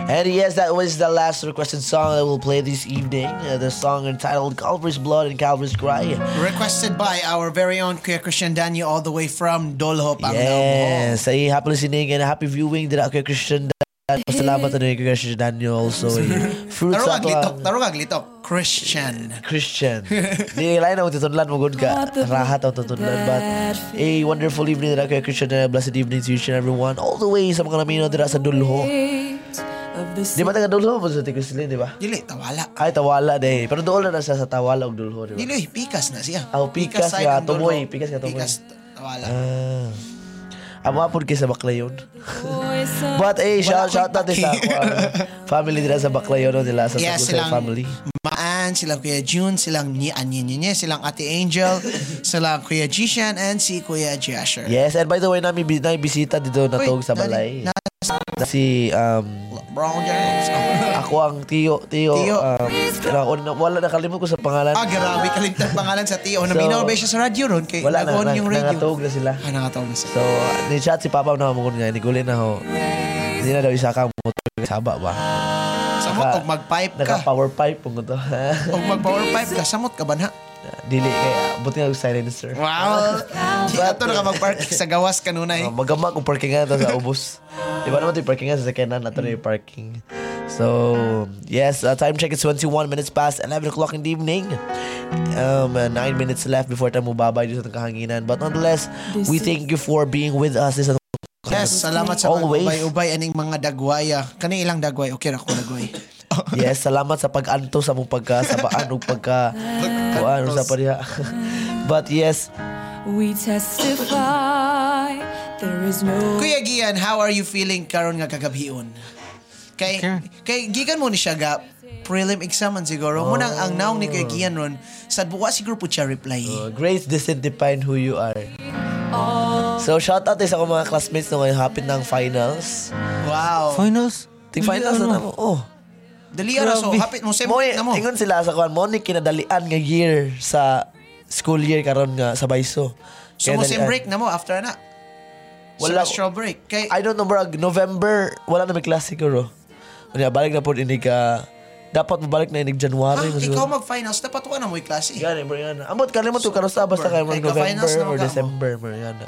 And yes, that was the last requested song that we'll play this evening. The song entitled Calvary's Blood and Calvary's Cry. Requested by our very own Kuya Christian Daniel all the way from Dolho, Pangnao. Yes, ay happy listening and happy viewing dira Kuya Christian Daniel. Pasalamat na Kuya Christian Daniel also. Fruits Tarong aglitok. Christian. Di lain ang tutunlan mo good ka. Rahat ang tutunlan. But a wonderful evening dira Kuya Christian Daniel. Blessed evening to each and everyone. All the way sa mga namino dira sa Dolho. Di ba taga Dolho po sa Ticuslin, di ba? Dili, Tawala. Ay, Tawala de. Pero doon na siya sa Tawala o Dolho, di ba? Dili, Pikas na siya. Pikas ka Tumoy. Pikas, Tawala. Amo apod kay sa Baclayon. But shout out sa family nila sa Baclayon nila sa Tagusay family. Maan, silang Kuya June, silang Nye, silang Ate Angel, silang Kuya Jishan, and si Kuya Jasher. Yes, and by the way, namin bisita dito na tog sa balay. Si Brown James. Ako ang Tio. Wala nakalimot ko sa pangalan. Grabe kalimtan pangalan sa Tio. Naminaw ba siya sa radio ron? Kay wala na, yung radio. nangatog na sila. Nangatog na sila. So, ni-chat si Papa na mo nga, nigulin na ho. Hindi na daw isa kang motor saba ba? Samot og mag-pipe ka. Naka-power pipe po to. Og mag-power pipe ka, samot ka ba na? Dili kaya buti nga silencer. Wow. Ato na ka mag-parking sa gawas kanunay. Magama kung parkingan to sa ubos. Di ba naman ito yung parkingan sa second hand, ato na yung parking. So, yes, time check is 21 minutes past 11 o'clock in the evening. 9 minutes left before tayo mubabay dito sa kahanginan. But nonetheless, we thank you for being with us. Yes, salamat sa pag-ubay-ubay aning mga dagwaya. Kani ilang dagway? Okay ra ko dagway. Yes, salamat sa pag-anto sa mong pagkasabaan o ano sa pariha. But yes, we testify there is no. Kuya Gian, how are you feeling karon nga kagabhion? Kay gikan mo ni siya ga prelim exam man siguro. Munang ang naong ni Kuya Gian ron sa buwa siguro po siya reply. Grace doesn't define who you are. So shout out sa mga classmates na ngayon hapit ng finals. Wow. Finals? Finals na mo. Dali ara so hapit mo semester na mo. Ingon sila sa kuan mo ni kinadalian nga year sa school year karon nga sa Baiso. So mo sem break na mo after na. Wala semestral break. Kay I don't know bro, November wala na may klase siguro. Unya balik na pod ini ka dapat mabalik na inig January. Ikaw mag-finals dapat wa na mo klase. Gani bro yan. Amot kalimot to karon sa basta kay November or December bro yan.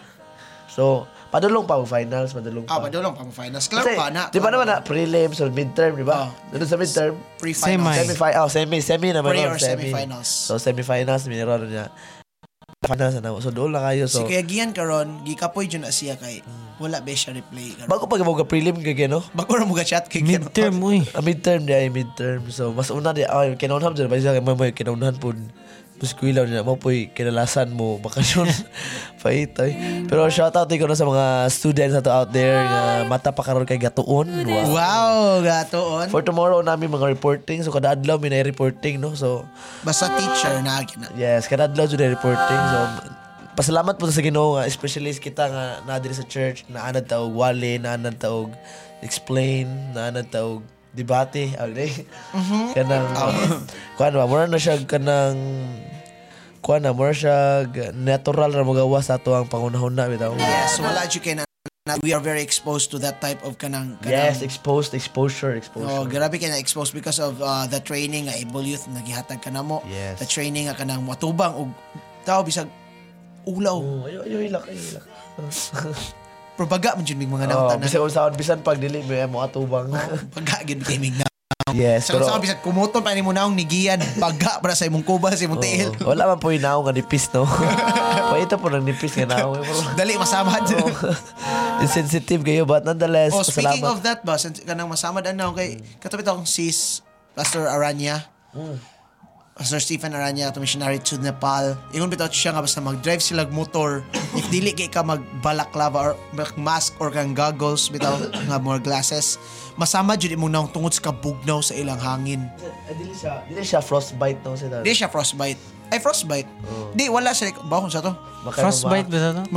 So padulong pa ang finals, padulong pa. Padulong pa ang finals. Klaro pa na. Di ba naman na prelims or midterm, di ba? Doon sa midterm, pre-finals. Semi naman. Pre or semi-finals. So semi-finals, miniro niya. Finals na. So doon lang kayo. So, si Kuya Gian karon, gikapoy dyan na siya kay wala ba siya replay. Bago pag mo prelim kay no? Bago ra mo ga chat kay midterm uy. Midterm di midterm. So mas una di kinaunahan dyan ba siya may kinaunahan po. Puskuilaw niya mo po'y kinalasan mo bakasyon paitay. Pero shout out ko na sa mga students na out there nga mata pa karon kay gatuon. Wow, gatuon. For tomorrow namin mga reporting. So kada adlaw may reporting no. So basta teacher na gina. Yes, kada adlaw jud reporting. So pasalamat po sa Ginoo nga specialist kita nga na diri sa church na anad taog wali, na anad taog explain, na anad taog debate agday. Kanang kuan ba mura na siya kanang kuan na mura siya natural ra magawa sa ato ang pangunahon na bitaw. Yes, wala jud kay na we are very exposed to that type of kanang yes, exposure. Oh, grabe kay na exposed because of the training nga Able Youth nagihatag kanamo. Yes. The training nga kanang matubang og tao bisag ulaw. Ayo hilak. Probaga man jud mig mga nautan na. Bisan pag dili mo atubang. Pagka gid kay mig na. Yes, pero sa bisan kumuton pa ni mo naong ni Gian pagka para sa imong kuba sa imong tiil. Wala man po inaw nga nipis no. Pa ito po nang nipis nga naong. Dali masamad. Insensitive kayo but nonetheless. Speaking of that ba, kanang masamad anaw kay katabi tong sis Pastor Aranya. Pastor Stephen Aranya, to missionary to Nepal. Ingon bitaw siya nga basta mag-drive sila motor. If dili kay ka magbalaklava or mask or kang goggles bitaw nga more glasses, masama jud imong naong tungod sa kabugnaw sa ilang hangin. Dili siya frostbite no sa. Dili siya frostbite. Ay frostbite. Di wala sa bahon sa to. Frostbite ba to?